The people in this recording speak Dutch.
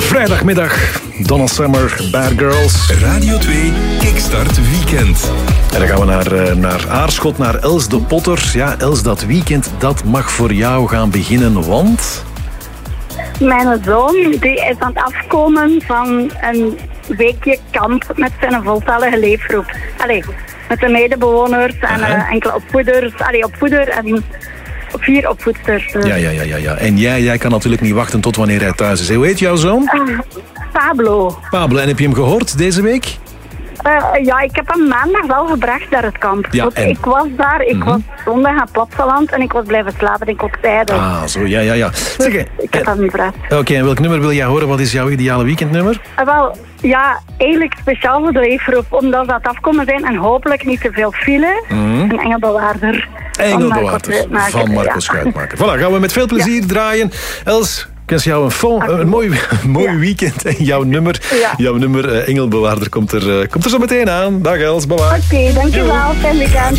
Vrijdagmiddag, Donna Summer, Bad Girls. Radio 2, Kickstart Weekend. En dan gaan we naar Aarschot, naar Els de Potter. Ja, Els, dat weekend, dat mag voor jou gaan beginnen, want... Mijn zoon die is aan het afkomen van een weekje kamp met zijn voltallige leefgroep. Allee, met de medebewoners en enkele opvoeders. Allee, opvoeder en 4 opvoedsters. Dus. Ja. En jij kan natuurlijk niet wachten tot wanneer hij thuis is. Hoe heet jouw zoon? Pablo. Pablo, en heb je hem gehoord deze week? Ja, ik heb hem maandag wel gebracht naar het kamp. Ja, en... Ik was daar, ik was zondag aan Plopsaland en ik was blijven slapen en ik ook tijden. Ah, zo, ja. Zeg, ik heb hem gebracht. Oké, en welk nummer wil jij horen? Wat is jouw ideale weekendnummer? Wel, ja, eigenlijk speciaal voor de leefgroep, omdat we aan het afkomen zijn en hopelijk niet te veel file. Een engelbewaarder. Engelbewaarder van Marco Schuitmaker. Voilà, gaan we met veel plezier draaien. Els, ik wens jou een mooi weekend. En jouw nummer Engelbewaarder komt er zo meteen aan. Dag Els, bye bye. Oké, dankjewel. Fijn weekend.